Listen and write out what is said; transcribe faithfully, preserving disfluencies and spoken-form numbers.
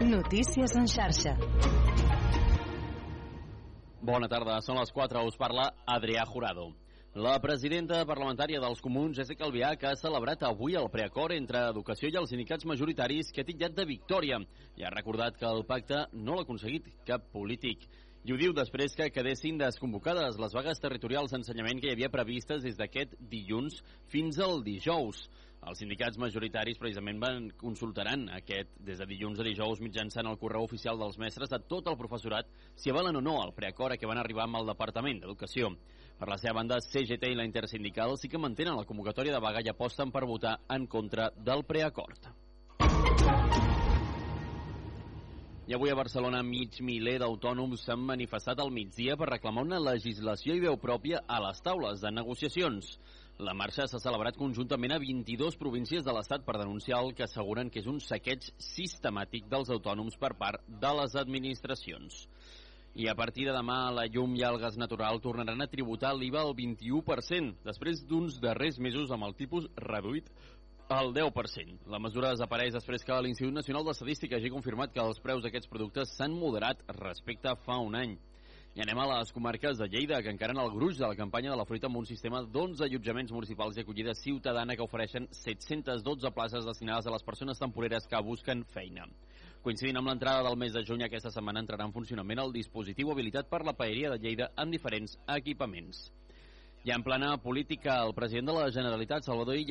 Notícies en xarxa. Bona tarda, són les quatre, us parla Adrià Jurado. La presidenta parlamentària dels Comuns, Jéssica Albiach, ha celebrat avui el preacord entre Educació i els sindicats majoritaris que ha titllat de victòria i ha recordat que el pacte no l'ha aconseguit cap polític. I ho diu després que quedessin desconvocades les vagues territorials d'ensenyament que hi havia previstes des d'aquest dilluns fins al dijous. Els sindicats majoritaris precisament van consultaran aquest des de dilluns a dijous mitjançant el correu oficial dels mestres de tot el professorat si avalen o no el preacord a què van arribar amb el Departament d'Educació. Per la seva banda, C G T i la Intersindical sí que mantenen la convocatòria de vaga i aposten per votar en contra del preacord. I avui a Barcelona mig miler d'autònoms s'han manifestat al migdia per reclamar una legislació i veu pròpia a les taules de negociacions. La marxa s'ha celebrat conjuntament a vint-i-dues províncies de l'Estat per denunciar el que asseguren que és un saqueig sistemàtic dels autònoms per part de les administracions. I a partir de demà, la llum i el gas natural tornaran a tributar l'I V A al vint-i-u per cent, després d'uns darrers mesos amb el tipus reduït al deu per cent. La mesura desapareix després que l'Institut Nacional d'Estadística hagi confirmat que els preus d'aquests productes s'han moderat respecte a fa un any. I anem a les comarques de Lleida, que encaren el gruix de la campanya de la fruita amb un sistema d'onze allotjaments municipals i acollida ciutadana que ofereixen set-cents dotze places destinades a les persones temporeres que busquen feina. Coincidint amb l'entrada del mes de juny, aquesta setmana entrarà en funcionament el dispositiu habilitat per la Paeria de Lleida amb diferents equipaments. I en plana política, el president de la Generalitat, Salvador Illa,